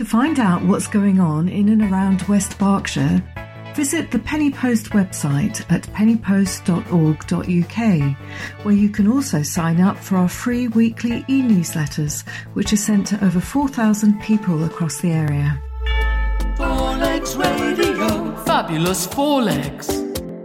To find out what's going on in and around West Berkshire, visit the Penny Post website at pennypost.org.uk, where you can also sign up for our free weekly e-newsletters, which are sent to over 4,000 people across the area. Four Legs Radio. Fabulous Four Legs.